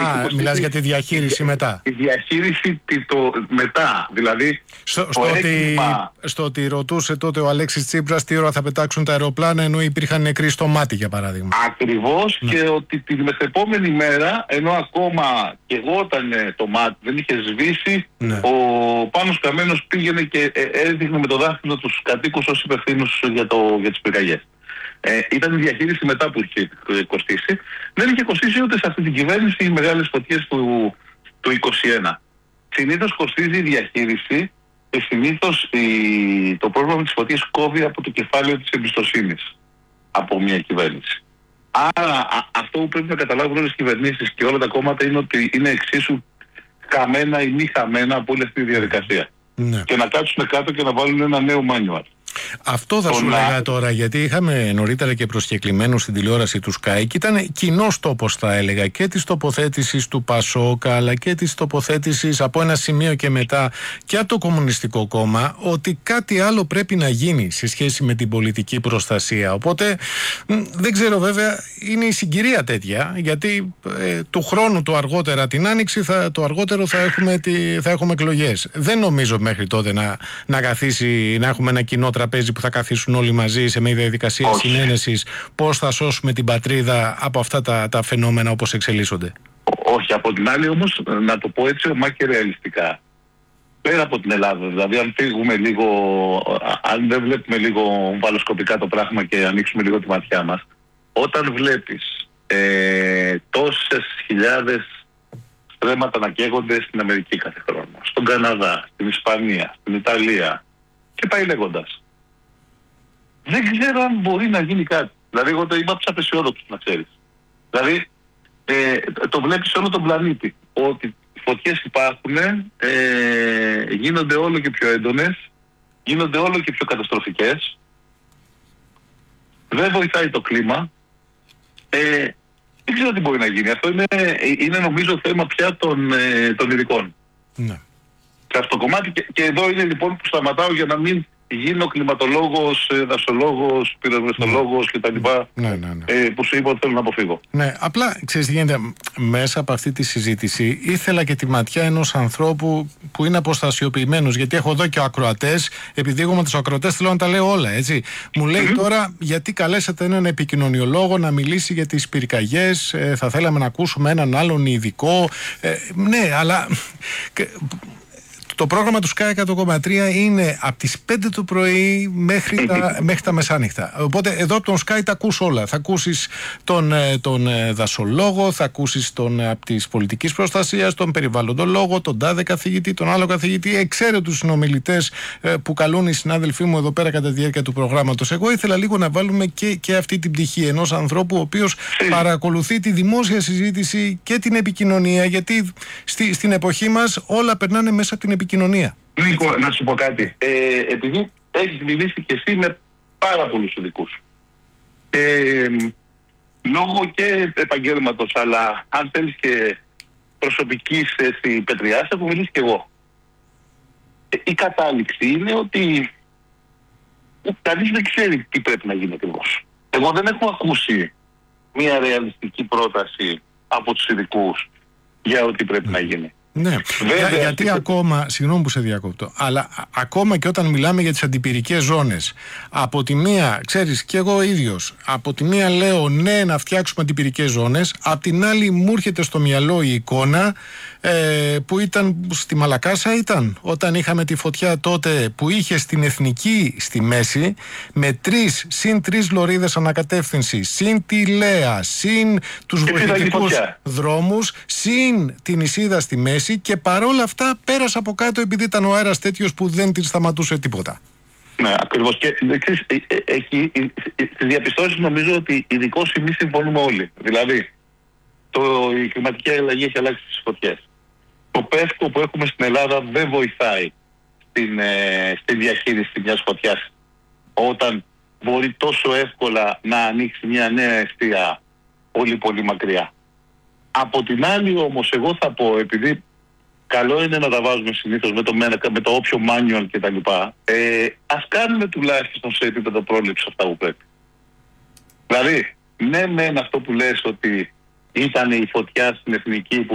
μιλάς για τη διαχείριση μετά. Η διαχείριση μετά, δηλαδή στο ότι ρωτούσε τότε ο Αλέξης Τσίπρας τι ώρα θα πετάξουν τα αεροπλάνα, ενώ υπήρχαν νεκροί στο μάτι, για παράδειγμα. Ακριβώς, ναι. Και ότι την μεθεπόμενη μέρα, ενώ ακόμα και εγώ όταν το μάτι δεν είχε σβήσει, ναι, ο Πάνος Καμένος πήγαινε και έδειχνε με το δάχτυλο τους κατοίκους ως υπευθύνους για τις πυρκαγιές. Ήταν η διαχείριση μετά που είχε κοστίσει. Δεν είχε κοστίσει ούτε σε αυτή την κυβέρνηση οι μεγάλες φωτιές του 2021. Συνήθως κοστίζει η διαχείριση και συνήθως το πρόβλημα της φωτιές κόβει από το κεφάλαιο της εμπιστοσύνης από μια κυβέρνηση. Άρα αυτό που πρέπει να καταλάβουν όλες οι κυβερνήσεις και όλα τα κόμματα είναι ότι είναι εξίσου χαμένα ή μη χαμένα από όλη αυτή τη διαδικασία. Ναι. Και να κάτσουν κάτω και να βάλουν ένα νέο manual. Αυτό θα σου λέγα τώρα, γιατί είχαμε νωρίτερα και προσκεκλημένους στην τηλεόραση του Sky και ήταν κοινός τόπος, θα έλεγα, και της τοποθέτησης του Πασόκα αλλά και της τοποθέτησης από ένα σημείο και μετά και από το Κομμουνιστικό Κόμμα, ότι κάτι άλλο πρέπει να γίνει σε σχέση με την πολιτική προστασία. Οπότε δεν ξέρω, βέβαια είναι η συγκυρία τέτοια, γιατί του χρόνου το αργότερα την Άνοιξη το αργότερο θα έχουμε εκλογές. Δεν νομίζω μέχρι τότε να καθίσει, να έχουμε ένα κοινό τραπέζι που θα καθίσουν όλοι μαζί σε μια διαδικασία συνένεσης πώς θα σώσουμε την πατρίδα από αυτά τα φαινόμενα όπως εξελίσσονται. Όχι, από την άλλη όμως, να το πω έτσι ομά και ρεαλιστικά, πέρα από την Ελλάδα, δηλαδή αν φύγουμε λίγο, αν δεν βλέπουμε λίγο βαλοσκοπικά το πράγμα και ανοίξουμε λίγο τη ματιά μας, όταν βλέπεις τόσες χιλιάδες στρέμματα να καίγονται στην Αμερική κάθε χρόνο, στον Καναδά, στην Ισπανία, στην Ιταλία και πάει λέγοντας, δεν ξέρω αν μπορεί να γίνει κάτι. Δηλαδή, εγώ είμαι απεσιόδοξος, να ξέρεις. Δηλαδή, το βλέπεις σε όλο τον πλανήτη. Ότι οι φωτιές υπάρχουν, γίνονται όλο και πιο έντονες, γίνονται όλο και πιο καταστροφικές. Δεν βοηθάει το κλίμα. Δεν ξέρω τι μπορεί να γίνει. Αυτό είναι νομίζω θέμα πια των ειδικών. Ναι. Σε αυτό το κομμάτι. Και εδώ είναι λοιπόν που σταματάω για να μην γίνω κλιματολόγος, δασολόγος, πυροσβεστολόγος κτλ. Ναι. Που σου είπα ότι θέλω να αποφύγω. Ναι, απλά ξέρεις τι γίνεται. Μέσα από αυτή τη συζήτηση ήθελα και τη ματιά ενός ανθρώπου που είναι αποστασιοποιημένος. Γιατί έχω εδώ και ακροατές, επειδή εγώ με τους ακροατές θέλω να τα λέω όλα, έτσι. Μου λέει τώρα, γιατί καλέσατε έναν επικοινωνιολόγο να μιλήσει για τις πυρκαγιές, θα θέλαμε να ακούσουμε έναν άλλον ειδικό. Ναι, αλλά το πρόγραμμα του Sky 100,3 είναι από τις 5 το πρωί μέχρι τα μεσάνυχτα. Οπότε εδώ από τον Sky τα ακούς όλα. Θα ακούσεις τον δασολόγο, θα ακούσεις από της πολιτικής προστασίας, τον περιβαλλοντολόγο, τον τάδε καθηγητή, τον άλλο καθηγητή, εξαίρετους συνομιλητές που καλούν οι συνάδελφοί μου εδώ πέρα κατά τη διάρκεια του προγράμματος. Εγώ ήθελα λίγο να βάλουμε και αυτή την πτυχή ενός ανθρώπου ο οποίος παρακολουθεί τη δημόσια συζήτηση και την επικοινωνία, γιατί στην εποχή μας όλα περνάνε μέσα από την επικοινωνία. Νίκο, να σου πω κάτι. Επειδή έχεις μιλήσει και εσύ με πάρα πολλούς ειδικούς, λόγω και επαγγέλματος, αλλά αν θέλεις και προσωπικής πετριάς, έχω μιλήσει και εγώ. Η κατάληξη είναι ότι κανείς δεν ξέρει τι πρέπει να γίνει ακριβώς. Εγώ δεν έχω ακούσει μια ρεαλιστική πρόταση από τους ειδικούς για ό,τι πρέπει να γίνει. Ναι, γιατί ακόμα, συγγνώμη που σε διακόπτω, αλλά ακόμα και όταν μιλάμε για τις αντιπυρικές ζώνες, από τη μία, ξέρεις, και εγώ ίδιος, από τη μία λέω ναι να φτιάξουμε αντιπυρικές ζώνες, από την άλλη μου έρχεται στο μυαλό η εικόνα που ήταν στη Μαλακάσα, όταν είχαμε τη φωτιά τότε που είχε στην Εθνική στη μέση, με συν 3 λωρίδες ανακατεύθυνση, συν τη Λέα, συν τους βοηθητικούς δρόμους, συν την Ισίδα στη μέση, και παρόλα αυτά πέρασε από κάτω επειδή ήταν ο αέρας τέτοιος που δεν την σταματούσε τίποτα. Ναι, ακριβώς. Και στις διαπιστώσεις νομίζω ότι ειδικώς εμείς συμφωνούμε όλοι. Δηλαδή, η κλιματική αλλαγή έχει αλλάξει τις φωτιές. Το πεύκο που έχουμε στην Ελλάδα δεν βοηθάει στη διαχείριση μιας φωτιάς, όταν μπορεί τόσο εύκολα να ανοίξει μια νέα αιστεία πολύ μακριά. Από την άλλη όμως, εγώ θα πω, επειδή καλό είναι να τα βάζουμε συνήθως με το όποιο manual κτλ. Ας κάνουμε τουλάχιστον σε επίπεδο πρόληψη αυτά που πρέπει. Δηλαδή, ναι, μεν αυτό που λες ότι ήταν η φωτιά στην Εθνική